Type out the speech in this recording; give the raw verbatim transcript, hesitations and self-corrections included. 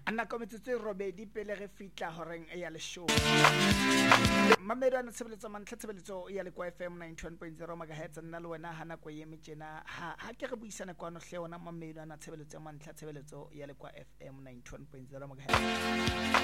Anna kometetse robedi pele re fitla horeng e ya leshome. Mamedo ana tshebeletso mantlha tshebeletso ya le kwa F M ninety-one point zero megahertz nna le wena hana ko yeme tjena ha ha ke re buisana kwano hle ona mamedo ana tshebeletso mantlha tshebeletso ya le kwa F M ninety-one point zero megahertz.